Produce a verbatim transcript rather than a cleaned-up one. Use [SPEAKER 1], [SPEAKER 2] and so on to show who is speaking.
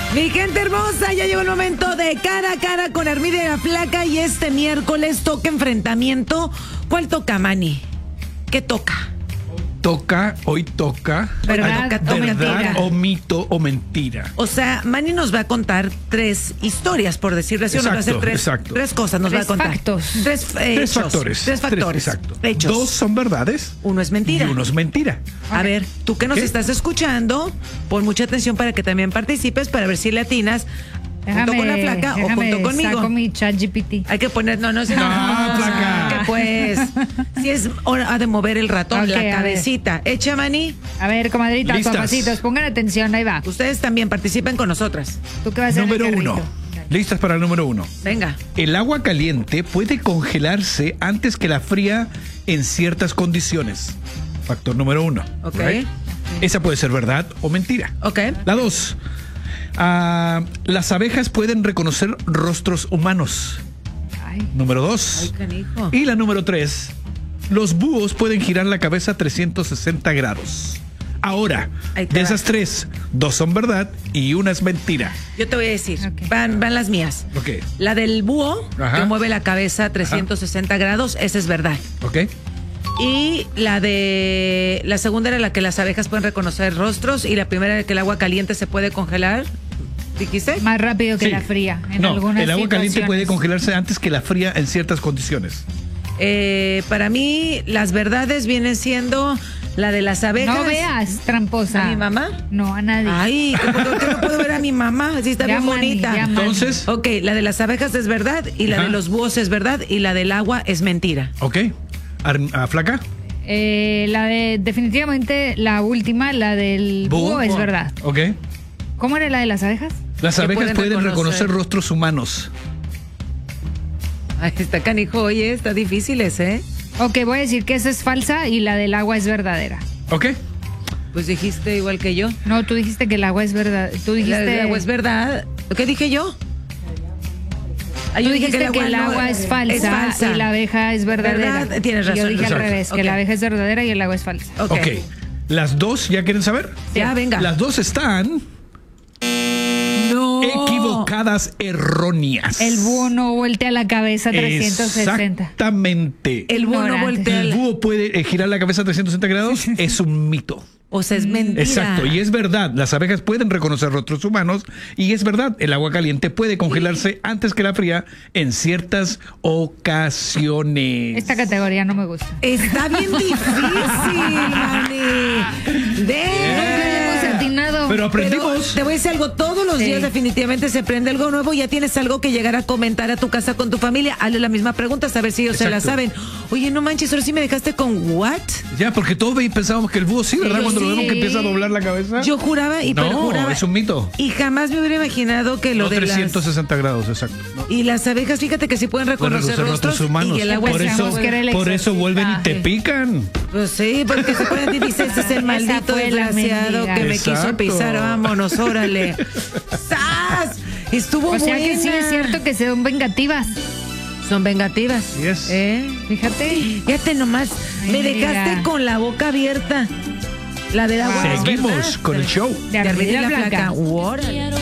[SPEAKER 1] Mi gente hermosa, ya llegó el momento de cara a cara con Armida y la Flaca y este miércoles toca enfrentamiento. ¿Cuál toca, Manny? ¿Qué toca?
[SPEAKER 2] Toca, hoy toca,
[SPEAKER 1] ¿Verdad,
[SPEAKER 2] toca,
[SPEAKER 1] o
[SPEAKER 2] verdad
[SPEAKER 1] mentira?
[SPEAKER 2] o mito o mentira.
[SPEAKER 1] O sea, Manny nos va a contar tres historias, por decirlo así.
[SPEAKER 2] Exacto,
[SPEAKER 1] nos va a hacer tres,
[SPEAKER 2] exacto.
[SPEAKER 1] tres cosas, nos
[SPEAKER 3] Tres
[SPEAKER 1] va a contar.
[SPEAKER 3] factos.
[SPEAKER 1] Tres, eh,
[SPEAKER 2] Tres
[SPEAKER 1] hechos,
[SPEAKER 2] factores.
[SPEAKER 1] Tres factores.
[SPEAKER 2] Tres, exacto.
[SPEAKER 1] Hechos.
[SPEAKER 2] Dos son verdades
[SPEAKER 1] Uno es mentira.
[SPEAKER 2] y uno es mentira.
[SPEAKER 1] A ver, tú que nos
[SPEAKER 2] ¿Qué?
[SPEAKER 1] estás escuchando, pon mucha atención para que también participes para ver si le atinas junto con la Flaca o
[SPEAKER 3] déjame,
[SPEAKER 1] junto conmigo.
[SPEAKER 3] saco mi chat G P T.
[SPEAKER 1] Hay que poner, no, no es
[SPEAKER 2] No, Flaca.
[SPEAKER 1] que pues, si es hora de mover el ratón,
[SPEAKER 3] Ok,
[SPEAKER 1] la
[SPEAKER 3] a ver.
[SPEAKER 1] cabecita. Echa, Manny.
[SPEAKER 3] A ver, comadritas,
[SPEAKER 2] Listas.
[SPEAKER 3] papacitos, pongan atención, ahí va.
[SPEAKER 1] Ustedes también participen con nosotras.
[SPEAKER 3] ¿Tú qué vas a hacer?
[SPEAKER 2] Número
[SPEAKER 3] en el
[SPEAKER 2] uno.
[SPEAKER 3] carrito?
[SPEAKER 2] Listas para el número uno.
[SPEAKER 1] Venga.
[SPEAKER 2] El agua caliente puede congelarse antes que la fría en ciertas condiciones. Factor número uno.
[SPEAKER 1] Ok.
[SPEAKER 2] Right? Esa puede ser verdad o mentira.
[SPEAKER 1] Ok.
[SPEAKER 2] La dos. Ah, las abejas pueden reconocer rostros humanos.
[SPEAKER 3] Ay,
[SPEAKER 2] Número
[SPEAKER 1] Ay,
[SPEAKER 2] dos.
[SPEAKER 1] canijo.
[SPEAKER 2] Y la número tres. Los búhos pueden girar la cabeza trescientos sesenta grados. Ahora,
[SPEAKER 1] Ahí te
[SPEAKER 2] de
[SPEAKER 1] va.
[SPEAKER 2] esas tres, dos son verdad y una es mentira.
[SPEAKER 1] Yo te voy a decir,
[SPEAKER 3] Ok.
[SPEAKER 1] van, van las mías.
[SPEAKER 2] Ok.
[SPEAKER 1] La del búho,
[SPEAKER 2] Ajá.
[SPEAKER 1] que mueve la cabeza trescientos sesenta grados, esa es verdad.
[SPEAKER 2] ¿Ok?
[SPEAKER 1] Y la de. La segunda era la que las abejas pueden reconocer rostros. Y la primera era que el agua caliente se puede congelar. ¿Dijiste?
[SPEAKER 3] más rápido que
[SPEAKER 2] Sí.
[SPEAKER 3] la fría. En
[SPEAKER 2] no,
[SPEAKER 3] algunas
[SPEAKER 2] el agua caliente puede
[SPEAKER 3] situaciones.
[SPEAKER 2] congelarse antes que la fría en ciertas condiciones.
[SPEAKER 1] Eh, para mí, las verdades vienen siendo la de las abejas.
[SPEAKER 3] No veas, tramposa.
[SPEAKER 1] ¿A mi mamá?
[SPEAKER 3] No, a nadie.
[SPEAKER 1] Ay, ¿por qué no puedo ver a mi mamá? Sí, está
[SPEAKER 3] Ya,
[SPEAKER 1] bien
[SPEAKER 3] Manny,
[SPEAKER 1] bonita.
[SPEAKER 3] ya, Manny.
[SPEAKER 2] Entonces,
[SPEAKER 1] Ok, la de las abejas es verdad. Y la
[SPEAKER 2] Ajá.
[SPEAKER 1] de los búhos es verdad. Y la del agua es mentira.
[SPEAKER 2] ¿ok? Ar- ah, ¿Flaca?
[SPEAKER 3] Eh, la de, definitivamente, la última, la del búho,
[SPEAKER 2] Búho.
[SPEAKER 3] es verdad.
[SPEAKER 2] ¿Ok?
[SPEAKER 3] ¿Cómo era la de las abejas?
[SPEAKER 2] Las
[SPEAKER 1] Que
[SPEAKER 2] abejas
[SPEAKER 1] pueden
[SPEAKER 2] pueden,
[SPEAKER 1] reconocer.
[SPEAKER 2] reconocer rostros humanos.
[SPEAKER 1] Ay, está canijo, oye, está difícil ese, ¿eh?
[SPEAKER 3] Ok, voy a decir que esa es falsa y la del agua es verdadera.
[SPEAKER 2] ¿Ok?
[SPEAKER 1] Pues dijiste igual que yo.
[SPEAKER 3] No, tú dijiste que el agua es verdad. Tú
[SPEAKER 1] La
[SPEAKER 3] dijiste,
[SPEAKER 1] del agua es verdad. ¿Qué dije yo? Ah,
[SPEAKER 3] tú
[SPEAKER 1] yo dije
[SPEAKER 3] dijiste que el
[SPEAKER 1] no-
[SPEAKER 3] agua es falsa,
[SPEAKER 1] es falsa.
[SPEAKER 3] y la abeja es verdadera.
[SPEAKER 1] ¿Verdad? Tienes
[SPEAKER 3] Y yo
[SPEAKER 1] razón.
[SPEAKER 3] dije
[SPEAKER 2] Exacto.
[SPEAKER 3] al revés, que
[SPEAKER 1] Ok.
[SPEAKER 3] la abeja es verdadera y el agua es falsa.
[SPEAKER 1] Ok.
[SPEAKER 2] Ok. Las dos, ¿ya quieren saber?
[SPEAKER 1] Ya, venga.
[SPEAKER 2] Las dos están
[SPEAKER 1] No.
[SPEAKER 2] equivocadas, erróneas.
[SPEAKER 3] El búho no voltea la cabeza trescientos sesenta.
[SPEAKER 2] Exactamente.
[SPEAKER 1] El búho no
[SPEAKER 3] Ignorante.
[SPEAKER 1] voltea.
[SPEAKER 2] El
[SPEAKER 1] la-
[SPEAKER 2] búho puede eh, girar la cabeza trescientos sesenta grados, es un mito.
[SPEAKER 1] O sea, es mentira.
[SPEAKER 2] Exacto, y es verdad, las abejas pueden reconocer rostros humanos y es verdad, el agua caliente puede congelarse antes que la fría en ciertas ocasiones.
[SPEAKER 3] Esta categoría no me gusta.
[SPEAKER 1] Está bien difícil, Manny. De.
[SPEAKER 3] Hemos atinado.
[SPEAKER 2] Pero
[SPEAKER 1] Pero
[SPEAKER 2] aprendimos.
[SPEAKER 1] te voy a decir algo, todos los
[SPEAKER 3] Sí.
[SPEAKER 1] días definitivamente se aprende algo nuevo, ya tienes algo que llegar a comentar a tu casa con tu familia, hazle la misma pregunta, a ver si ellos se la
[SPEAKER 2] Exacto.
[SPEAKER 1] saben. Oye, no manches, ahora sí me dejaste con what?
[SPEAKER 2] Ya, porque todos ve- pensábamos que el búho sí, ¿verdad?
[SPEAKER 3] Sí,
[SPEAKER 2] Cuando lo vemos que
[SPEAKER 3] sí.
[SPEAKER 2] empieza a doblar la cabeza.
[SPEAKER 1] Yo juraba y
[SPEAKER 2] no,
[SPEAKER 1] perjuraba.
[SPEAKER 2] es un mito.
[SPEAKER 1] Y jamás me hubiera imaginado que lo
[SPEAKER 2] No
[SPEAKER 1] de
[SPEAKER 2] trescientos
[SPEAKER 1] las...
[SPEAKER 2] sesenta grados, exacto. No.
[SPEAKER 1] Y las abejas, fíjate que sí pueden
[SPEAKER 2] Pueden
[SPEAKER 1] reconocer
[SPEAKER 2] reconocer
[SPEAKER 1] rostros,
[SPEAKER 2] humanos.
[SPEAKER 1] y el agua
[SPEAKER 2] por
[SPEAKER 1] es
[SPEAKER 2] eso,
[SPEAKER 3] Pensamos que era el
[SPEAKER 2] por eso vuelven y te
[SPEAKER 3] exorcista.
[SPEAKER 2] pican.
[SPEAKER 1] Pues sí, porque se pueden decir, ese es el
[SPEAKER 3] Esa
[SPEAKER 1] maldito
[SPEAKER 3] fue la
[SPEAKER 1] desgraciado
[SPEAKER 3] mendiga.
[SPEAKER 1] que me quiso
[SPEAKER 2] Exacto.
[SPEAKER 1] pisar. Vámonos, órale. ¡Sas! Estuvo
[SPEAKER 3] O sea que sí
[SPEAKER 1] buena.
[SPEAKER 3] es cierto que son vengativas.
[SPEAKER 1] Son vengativas.
[SPEAKER 2] Yes.
[SPEAKER 1] ¿Eh?
[SPEAKER 3] Fíjate.
[SPEAKER 1] Fíjate nomás,
[SPEAKER 3] Ay,
[SPEAKER 1] me
[SPEAKER 3] mira.
[SPEAKER 1] dejaste con la boca abierta. La del agua. es
[SPEAKER 2] Seguimos
[SPEAKER 1] verdad.
[SPEAKER 2] con el show.
[SPEAKER 3] De
[SPEAKER 1] De Armida y
[SPEAKER 3] Armida
[SPEAKER 1] la
[SPEAKER 3] Blanca.
[SPEAKER 1] Flaca. Órale.